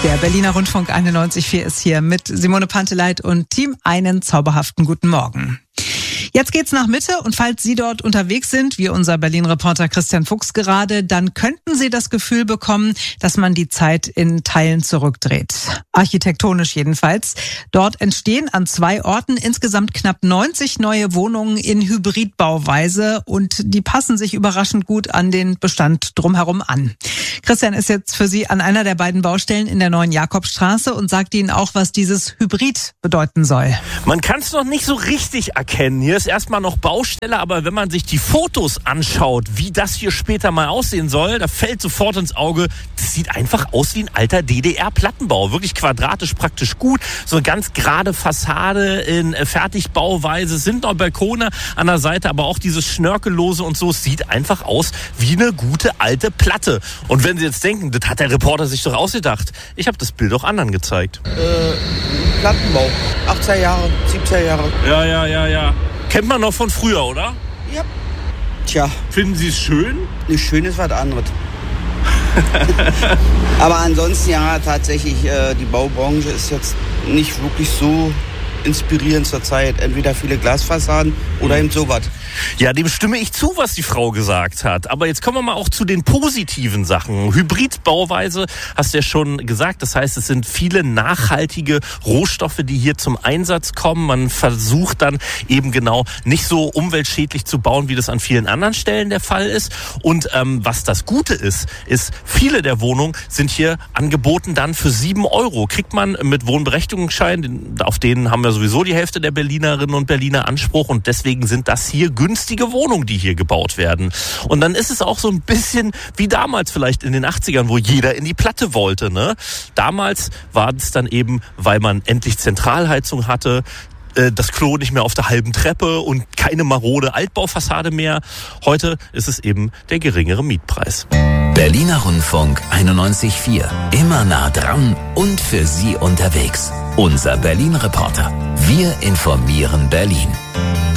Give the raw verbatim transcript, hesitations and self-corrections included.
Der Berliner Rundfunk einundneunzig Komma vier ist hier mit Simone Panteleit und Team. Einen zauberhaften guten Morgen. Jetzt geht's nach Mitte und falls Sie dort unterwegs sind, wie unser Berlin-Reporter Christian Fuchs gerade, dann könnten Sie das Gefühl bekommen, dass man die Zeit in Teilen zurückdreht. Architektonisch jedenfalls. Dort entstehen an zwei Orten insgesamt knapp neunzig neue Wohnungen in Hybridbauweise und die passen sich überraschend gut an den Bestand drumherum an. Christian ist jetzt für Sie an einer der beiden Baustellen in der neuen Jakobstraße und sagt Ihnen auch, was dieses Hybrid bedeuten soll. Man kann es noch nicht so richtig erkennen. Hier ist erstmal noch Baustelle, aber wenn man sich die Fotos anschaut, wie das hier später mal aussehen soll, da fällt sofort ins Auge, das sieht einfach aus wie ein alter D D R-Plattenbau. Wirklich quadratisch praktisch gut. So eine ganz gerade Fassade in Fertigbauweise. Es sind noch Balkone an der Seite, aber auch dieses Schnörkellose und so. Es sieht einfach aus wie eine gute alte Platte. Und wenn Sie jetzt denken, das hat der Reporter sich doch ausgedacht. Ich habe das Bild auch anderen gezeigt. Äh, Plattenbau. achtziger Jahre, siebziger Jahre. Ja, ja, ja, ja. Kennt man noch von früher, oder? Ja. Tja. Finden Sie es schön? Nicht schön ist was anderes. Aber ansonsten ja, tatsächlich, äh, die Baubranche ist jetzt nicht wirklich so inspirierend zurzeit. Entweder viele Glasfassaden oder eben sowas. Ja, dem stimme ich zu, was die Frau gesagt hat. Aber jetzt kommen wir mal auch zu den positiven Sachen. Hybridbauweise hast du ja schon gesagt. Das heißt, es sind viele nachhaltige Rohstoffe, die hier zum Einsatz kommen. Man versucht dann eben genau nicht so umweltschädlich zu bauen, wie das an vielen anderen Stellen der Fall ist. Und ähm, was das Gute ist, ist, viele der Wohnungen sind hier angeboten dann für sieben Euro. Kriegt man mit Wohnberechtigungsschein, auf denen haben wir sowieso die Hälfte der Berlinerinnen und Berliner Anspruch. Und deswegen sind das hier günstige Wohnungen, die hier gebaut werden. Und dann ist es auch so ein bisschen wie damals vielleicht in den achtzigern, wo jeder in die Platte wollte, ne? Damals war es dann eben, weil man endlich Zentralheizung hatte, das Klo nicht mehr auf der halben Treppe und keine marode Altbaufassade mehr. Heute ist es eben der geringere Mietpreis. Berliner Rundfunk einundneunzig Komma vier. Immer nah dran und für Sie unterwegs. Unser Berlin-Reporter. Wir informieren Berlin.